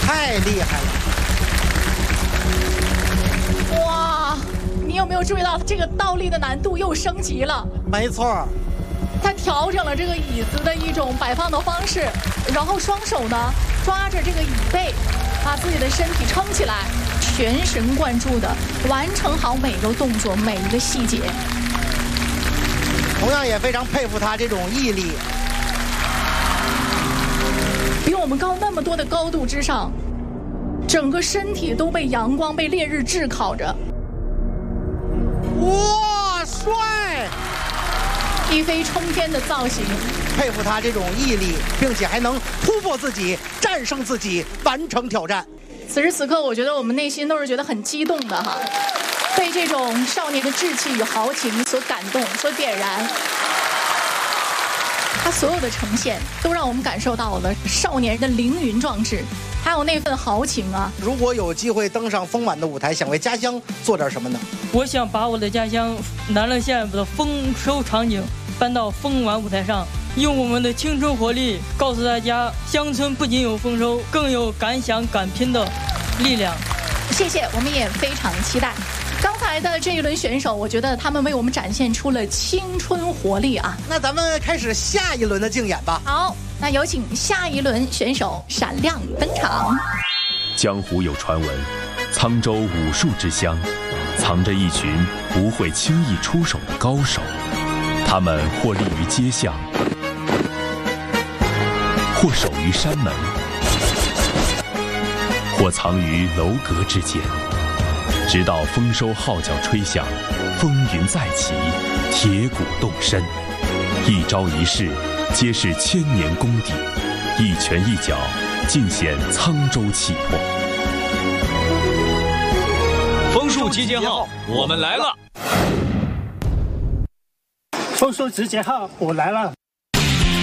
太厉害了！哇，你有没有注意到这个倒立的难度又升级了？ 没错， 他调整了这个椅子的一种摆放的方式，然后双手呢抓着这个椅背，把自己的身体撑起来，全神贯注的完成好每个动作每一个细节。 同样也非常佩服他这种毅力。 比我们高那么多的高度之上，整个身体都被阳光被烈日炙烤着。 哇，帅！ 一飞冲天的造型， 佩服他这种毅力，并且还能突破自己，战胜自己，完成挑战。 此时此刻，我觉得我们内心都是觉得很激动的哈，被这种少年的志气与豪情所感动、所点燃。他所有的呈现，都让我们感受到了少年人的凌云壮志，还有那份豪情啊！ 如果有机会登上丰满的舞台，想为家乡做点什么呢？ 我想把我的家乡南乐县的丰收场景搬到丰完舞台上，用我们的青春活力告诉大家，乡村不仅有丰收，更有敢想敢拼的力量。 谢谢，我们也非常期待。刚才的这一轮选手，我觉得他们为我们展现出了青春活力啊！ 那咱们开始下一轮的竞演吧。 好，那有请下一轮选手闪亮登场。 江湖有传闻，沧州武术之乡，藏着一群不会轻易出手的高手。他们或立于街巷，或守于山门，或藏于楼阁之间。直到丰收号角吹响，风云再起，铁骨动身，一招一式皆是千年功底，一拳一脚尽显沧州气魄。 枫树集结号，我们来了！ 枫树集结号，我来了！